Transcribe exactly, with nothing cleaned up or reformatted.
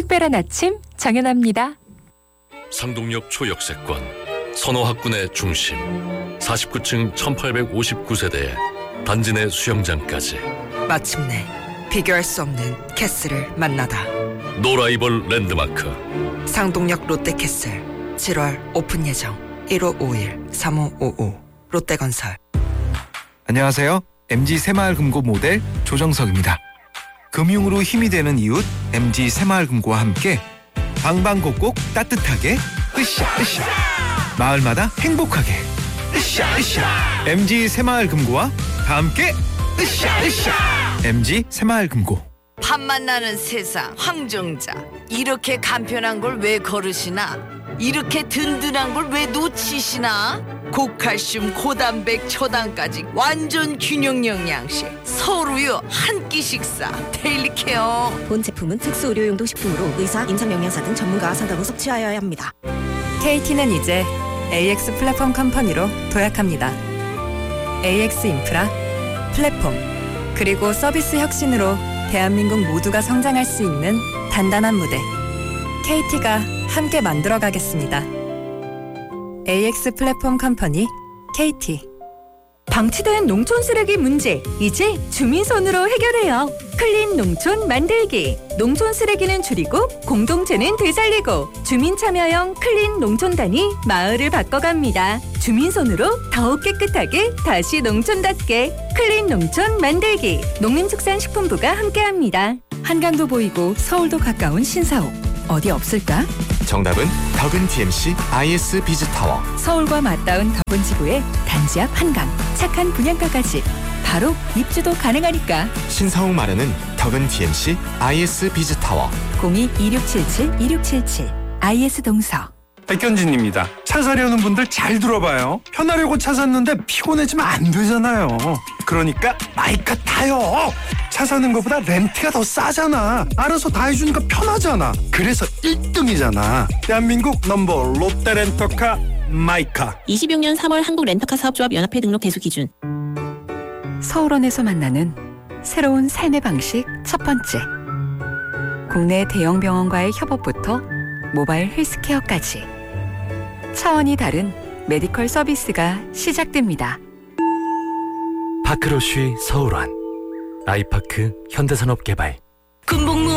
특별한 아침 정연아입니다. 상동역 초역세권, 선호학군의 중심, 사십구 층 천팔백오십구 세대에 단지 내 수영장까지. 마침내 비교할 수 없는 캐슬을 만나다. 노라이벌 랜드마크 상동역 롯데캐슬 칠월 오픈 예정. 일오오일 삼오오오 롯데건설. 안녕하세요. 엠지 새마을금고 모델 조정석입니다. 금융으로 힘이 되는 이웃 엠지 새마을금고와 함께 방방곡곡 따뜻하게 으쌰 으쌰, 마을마다 행복하게 으쌰 으쌰. 엠지 새마을금고와 다 함께 으쌰 으쌰. 엠지 새마을금고. 밥 만나는 세상 황정자, 이렇게 간편한 걸 왜 걸으시나? 이렇게 든든한 걸 왜 놓치시나? 고칼슘 고단백 초당까지 완전 균형 영양식 서울우유 한 끼 식사 데일리 케어. 본 제품은 특수 의료용도 식품으로 의사, 임상영양사 등 전문가와 상담 후 섭취하여야 합니다. 케이티는 이제 에이엑스 플랫폼 컴퍼니로 도약합니다. 에이엑스 인프라, 플랫폼, 그리고 서비스 혁신으로 대한민국 모두가 성장할 수 있는 단단한 무대, 케이티가 함께 만들어가겠습니다. 에이엑스 플랫폼 컴퍼니 케이티. 방치된 농촌 쓰레기 문제, 이제 주민손으로 해결해요. 클린 농촌 만들기. 농촌 쓰레기는 줄이고 공동체는 되살리고, 주민 참여형 클린 농촌단이 마을을 바꿔갑니다. 주민손으로 더욱 깨끗하게 다시 농촌답게. 클린 농촌 만들기. 농림축산식품부가 함께합니다. 한강도 보이고 서울도 가까운 신사옥, 어디 없을까? 정답은 덕은 티엠씨 아이에스 비즈타워. 서울과 맞닿은 덕은 지구의 단지 앞 한강, 착한 분양가까지 바로 입주도 가능하니까. 신사옥 마련은 덕은 티엠씨 아이에스 비즈타워. 공이 이육칠칠 이육칠칠 아이에스 동서. 백현진입니다. 차 사려는 분들 잘 들어봐요. 편하려고 차 샀는데 피곤해지면 안 되잖아요. 그러니까 마이카 타요. 차 사는 것보다 렌트가 더 싸잖아. 알아서 다 해주니까 편하잖아. 그래서 일 등이잖아. 대한민국 넘버 롯데 렌터카 마이카. 이십육 년 삼월 한국 렌터카 사업조합 연합회 등록 대수 기준. 서울원에서 만나는 새로운 삶의 방식 첫 번째. 국내 대형 병원과의 협업부터 모바일 헬스케어까지 차원이 다른 메디컬 서비스가 시작됩니다. 파크로쉬 서울원, 아이파크 현대산업개발. 군복무